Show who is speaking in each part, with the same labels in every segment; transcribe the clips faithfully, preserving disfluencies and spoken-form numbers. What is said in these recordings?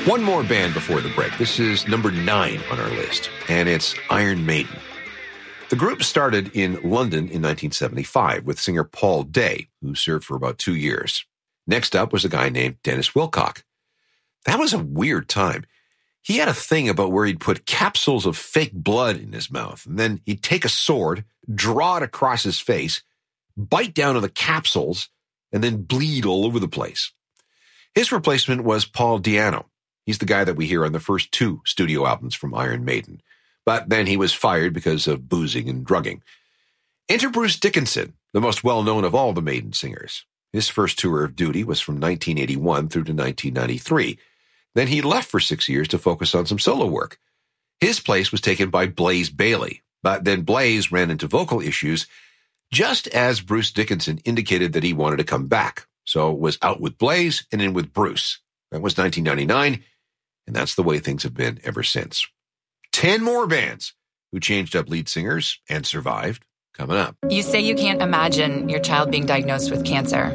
Speaker 1: One more band before the break. This is number nine on our list, and it's Iron Maiden. The group started in London in nineteen seventy-five with singer Paul Day, who served for about two years. Next up was a guy named Dennis Wilcock. That was a weird time. He had a thing about where he'd put capsules of fake blood in his mouth, and then he'd take a sword, draw it across his face, bite down on the capsules, and then bleed all over the place. His replacement was Paul Di'Anno. He's the guy that we hear on the first two studio albums from Iron Maiden. But then he was fired because of boozing and drugging. Enter Bruce Dickinson, the most well-known of all the Maiden singers. His first tour of duty was from nineteen eighty-one through to nineteen ninety-three. Then he left for six years to focus on some solo work. His place was taken by Blaze Bayley, but then Blaze ran into vocal issues just as Bruce Dickinson indicated that he wanted to come back. So was out with Blaze and in with Bruce. That was nineteen ninety-nine, and that's the way things have been ever since. Ten more bands who changed up lead singers and survived coming up.
Speaker 2: You say you can't imagine your child being diagnosed with cancer,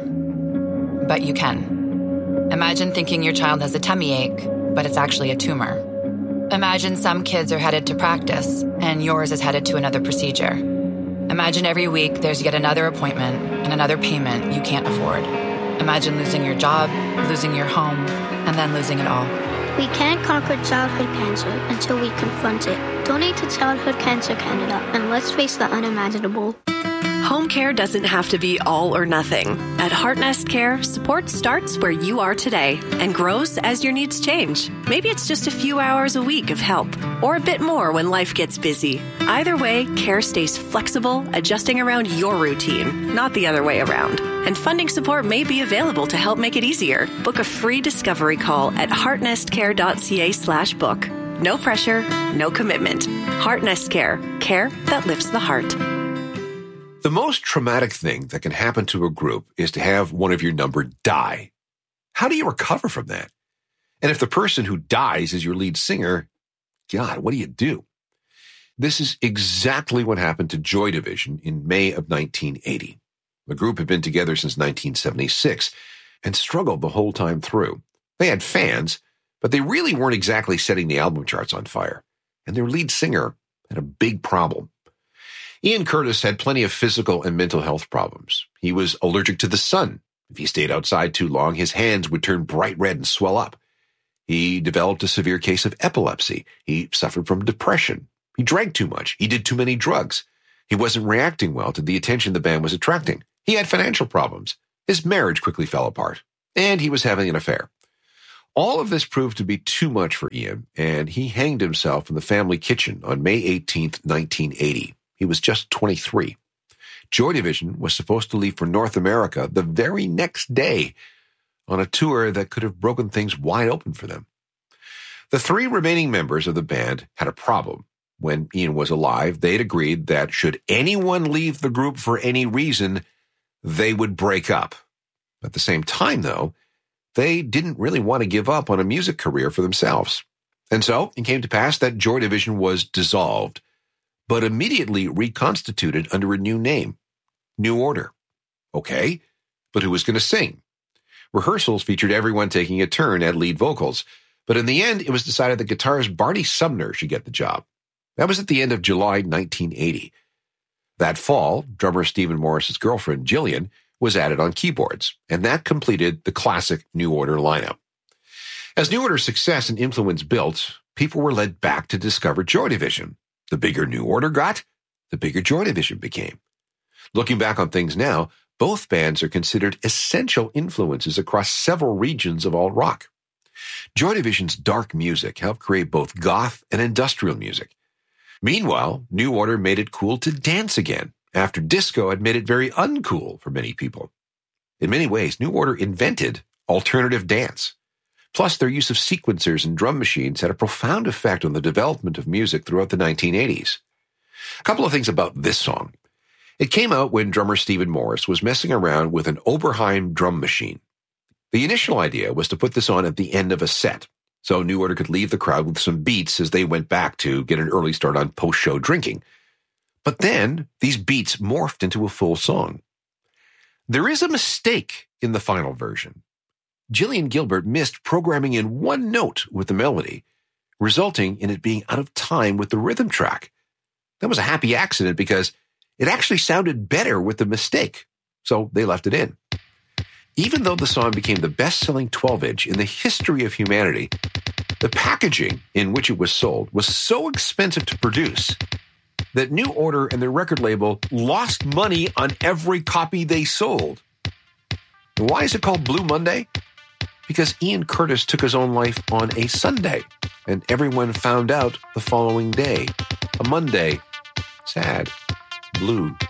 Speaker 2: but you can. Imagine thinking your child has a tummy ache, but it's actually a tumor. Imagine some kids are headed to practice, and yours is headed to another procedure. Imagine every week there's yet another appointment and another payment you can't afford. Imagine losing your job, losing your home, and then losing it all.
Speaker 3: We can't conquer childhood cancer until we confront it. Donate to Childhood Cancer Canada, and let's face the unimaginable.
Speaker 4: Home care doesn't have to be all or nothing. At Heartnest Care, support starts where you are today and grows as your needs change. Maybe it's just a few hours a week of help, or a bit more when life gets busy. Either way, care stays flexible, adjusting around your routine, not the other way around. And funding support may be available to help make it easier. Book a free discovery call at heartnestcare.ca slash book. No pressure, no commitment. Heartnest Care. Care that lifts the heart.
Speaker 1: The most traumatic thing that can happen to a group is to have one of your number die. How do you recover from that? And if the person who dies is your lead singer, God, what do you do? This is exactly what happened to Joy Division in May of nineteen eighty. The group had been together since nineteen seventy-six and struggled the whole time through. They had fans, but they really weren't exactly setting the album charts on fire. And their lead singer had a big problem. Ian Curtis had plenty of physical and mental health problems. He was allergic to the sun. If he stayed outside too long, his hands would turn bright red and swell up. He developed a severe case of epilepsy. He suffered from depression. He drank too much. He did too many drugs. He wasn't reacting well to the attention the band was attracting. He had financial problems. His marriage quickly fell apart. And he was having an affair. All of this proved to be too much for Ian, and he hanged himself in the family kitchen on May eighteenth, nineteen eighty. He was just twenty-three. Joy Division was supposed to leave for North America the very next day on a tour that could have broken things wide open for them. The three remaining members of the band had a problem. When Ian was alive, they'd agreed that should anyone leave the group for any reason, they would break up. At the same time, though, they didn't really want to give up on a music career for themselves. And so it came to pass that Joy Division was dissolved, but immediately reconstituted under a new name, New Order. Okay, but who was going to sing? Rehearsals featured everyone taking a turn at lead vocals, but in the end, it was decided that guitarist Barney Sumner should get the job. That was at the end of July nineteen eighty. That fall, drummer Stephen Morris's girlfriend, Jillian, was added on keyboards, and that completed the classic New Order lineup. As New Order's success and influence built, people were led back to discover Joy Division. The bigger New Order got, the bigger Joy Division became. Looking back on things now, both bands are considered essential influences across several regions of alt rock. Joy Division's dark music helped create both goth and industrial music. Meanwhile, New Order made it cool to dance again, after disco had made it very uncool for many people. In many ways, New Order invented alternative dance. Plus, their use of sequencers and drum machines had a profound effect on the development of music throughout the nineteen eighties. A couple of things about this song. It came out when drummer Stephen Morris was messing around with an Oberheim drum machine. The initial idea was to put this on at the end of a set, so New Order could leave the crowd with some beats as they went back to get an early start on post-show drinking. But then, these beats morphed into a full song. There is a mistake in the final version. Gillian Gilbert missed programming in one note with the melody, resulting in it being out of time with the rhythm track. That was a happy accident because it actually sounded better with the mistake, so they left it in. Even though the song became the best-selling twelve-inch in the history of humanity, the packaging in which it was sold was so expensive to produce that New Order and their record label lost money on every copy they sold. And why is it called Blue Monday? Because Ian Curtis took his own life on a Sunday, and everyone found out the following day. A Monday. Sad. Blue.